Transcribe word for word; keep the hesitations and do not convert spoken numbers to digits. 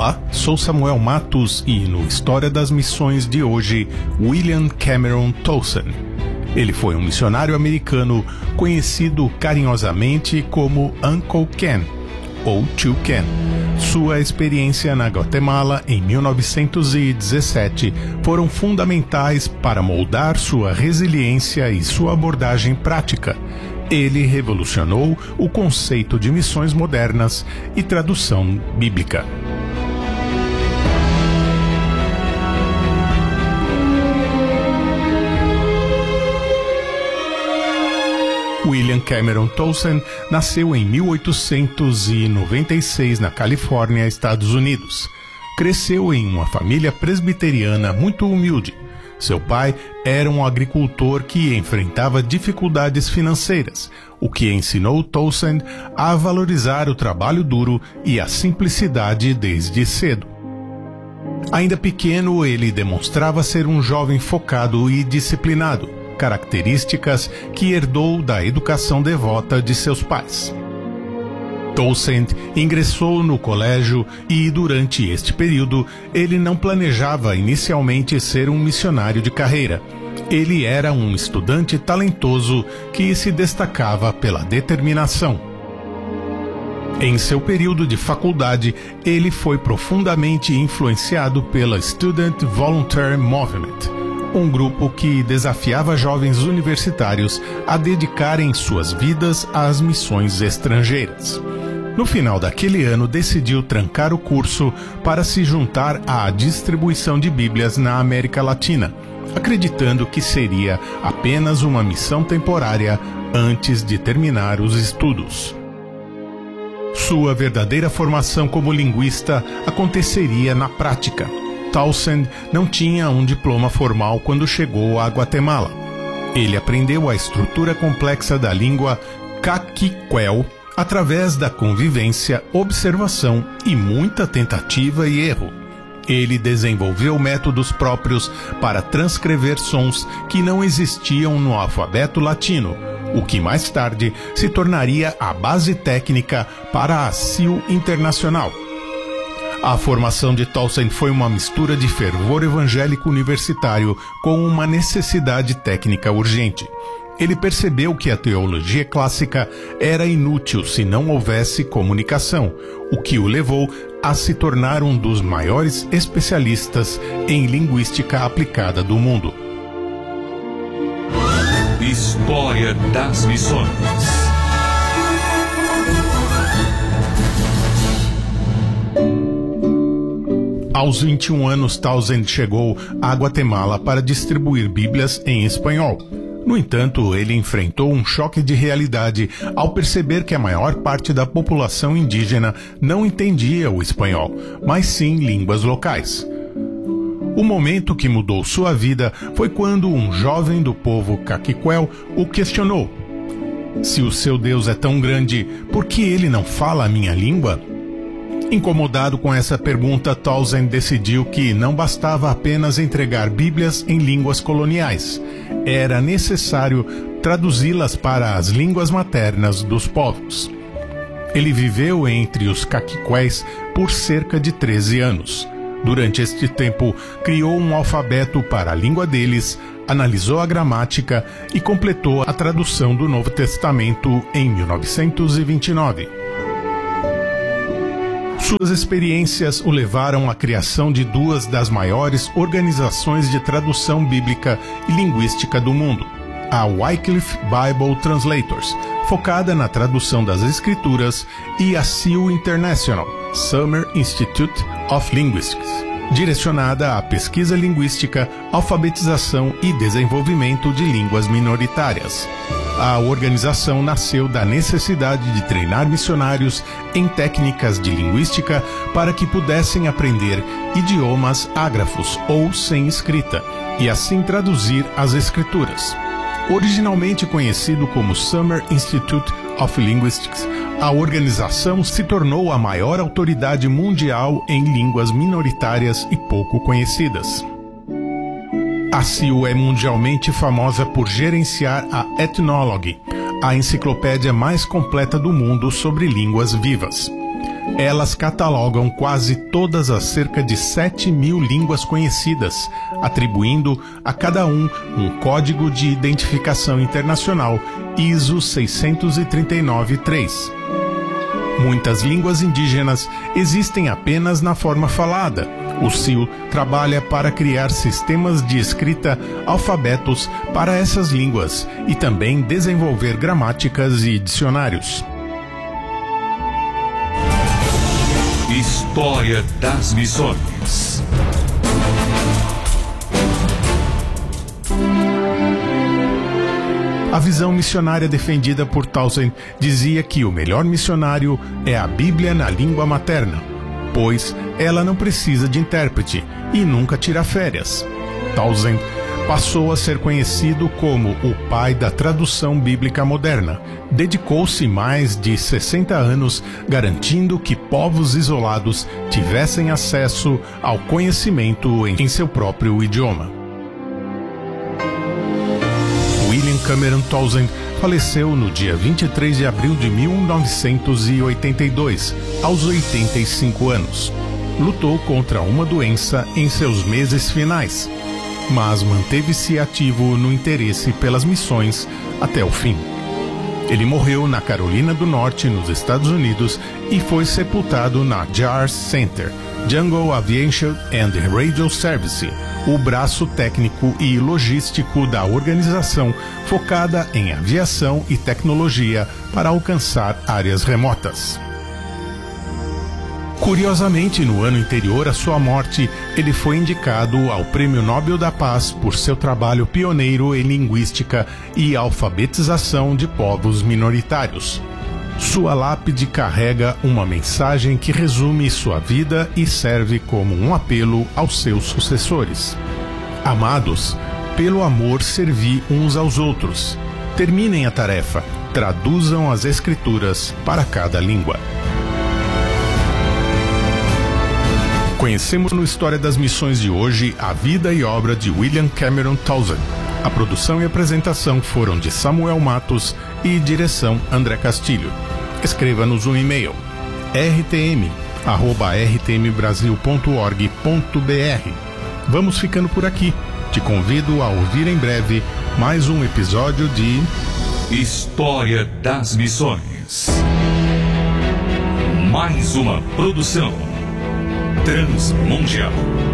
Olá, sou Samuel Matos e no História das Missões de hoje, William Cameron Towson. Ele foi um missionário americano conhecido carinhosamente como Uncle Ken, ou Tio Ken. Sua experiência na Guatemala em mil novecentos e dezessete foram fundamentais para moldar sua resiliência e sua abordagem prática. Ele revolucionou o conceito de missões modernas e tradução bíblica. William Cameron Towson nasceu em mil oitocentos e noventa e seis na Califórnia, Estados Unidos. Cresceu em uma família presbiteriana muito humilde. Seu pai era um agricultor que enfrentava dificuldades financeiras, o que ensinou Towson a valorizar o trabalho duro e a simplicidade desde cedo. Ainda pequeno, ele demonstrava ser um jovem focado e disciplinado, características que herdou da educação devota de seus pais. Towson ingressou no colégio e, durante este período, ele não planejava inicialmente ser um missionário de carreira. Ele era um estudante talentoso que se destacava pela determinação. Em seu período de faculdade, ele foi profundamente influenciado pela Student Volunteer Movement, um grupo que desafiava jovens universitários a dedicarem suas vidas às missões estrangeiras. No final daquele ano, decidiu trancar o curso para se juntar à distribuição de Bíblias na América Latina, acreditando que seria apenas uma missão temporária antes de terminar os estudos. Sua verdadeira formação como linguista aconteceria na prática. Towson não tinha um diploma formal quando chegou a Guatemala. Ele aprendeu a estrutura complexa da língua Caquiquel através da convivência, observação e muita tentativa e erro. Ele desenvolveu métodos próprios para transcrever sons que não existiam no alfabeto latino, o que mais tarde se tornaria a base técnica para a S I U Internacional. A formação de Towson foi uma mistura de fervor evangélico universitário com uma necessidade técnica urgente. Ele percebeu que a teologia clássica era inútil se não houvesse comunicação, o que o levou a se tornar um dos maiores especialistas em linguística aplicada do mundo. História das Missões. Aos vinte e um anos, Towson chegou a Guatemala para distribuir Bíblias em espanhol. No entanto, ele enfrentou um choque de realidade ao perceber que a maior parte da população indígena não entendia o espanhol, mas sim línguas locais. O momento que mudou sua vida foi quando um jovem do povo Caquiquel o questionou. Se o seu Deus é tão grande, por que ele não fala a minha língua? Incomodado com essa pergunta, Towson decidiu que não bastava apenas entregar Bíblias em línguas coloniais. Era necessário traduzi-las para as línguas maternas dos povos. Ele viveu entre os Caquiquéis por cerca de treze anos. Durante este tempo, criou um alfabeto para a língua deles, analisou a gramática e completou a tradução do Novo Testamento em mil novecentos e vinte e nove. Suas experiências o levaram à criação de duas das maiores organizações de tradução bíblica e linguística do mundo, a Wycliffe Bible Translators, focada na tradução das Escrituras, e a S I U International, Summer Institute of Linguistics, direcionada à pesquisa linguística, alfabetização e desenvolvimento de línguas minoritárias. A organização nasceu da necessidade de treinar missionários em técnicas de linguística para que pudessem aprender idiomas ágrafos ou sem escrita, e assim traduzir as escrituras. Originalmente conhecido como Summer Institute of Linguistics, a organização se tornou a maior autoridade mundial em línguas minoritárias e pouco conhecidas. A S I U é mundialmente famosa por gerenciar a Ethnologue, a enciclopédia mais completa do mundo sobre línguas vivas. Elas catalogam quase todas as cerca de sete mil línguas conhecidas, atribuindo a cada um um código de identificação internacional I S O seiscentos e trinta e nove três. Muitas línguas indígenas existem apenas na forma falada. O S I L trabalha para criar sistemas de escrita alfabetos para essas línguas e também desenvolver gramáticas e dicionários. História das Missões. A visão missionária defendida por Townsend dizia que o melhor missionário é a Bíblia na língua materna, pois ela não precisa de intérprete e nunca tira férias. Townsend passou a ser conhecido como o pai da tradução bíblica moderna. Dedicou-se mais de sessenta anos garantindo que povos isolados tivessem acesso ao conhecimento em seu próprio idioma. William Cameron Townsend faleceu no dia vinte e três de abril de mil novecentos e oitenta e dois, aos oitenta e cinco anos. Lutou contra uma doença em seus meses finais, mas manteve-se ativo no interesse pelas missões até o fim. Ele morreu na Carolina do Norte, nos Estados Unidos, e foi sepultado na J A R S Center, Jungle Aviation and Radio Service, o braço técnico e logístico da organização focada em aviação e tecnologia para alcançar áreas remotas. Curiosamente, no ano anterior à sua morte, ele foi indicado ao Prêmio Nobel da Paz por seu trabalho pioneiro em linguística e alfabetização de povos minoritários. Sua lápide carrega uma mensagem que resume sua vida e serve como um apelo aos seus sucessores. Amados, pelo amor servi uns aos outros. Terminem a tarefa, traduzam as escrituras para cada língua. Conhecemos no História das Missões de hoje a vida e obra de William Cameron Townsend. A produção e apresentação foram de Samuel Matos e direção André Castilho. Escreva-nos um e-mail r t m arroba r t m brasil ponto org ponto b r. Vamos ficando por aqui. Te convido a ouvir em breve mais um episódio de História das Missões. Mais uma produção Transmundial.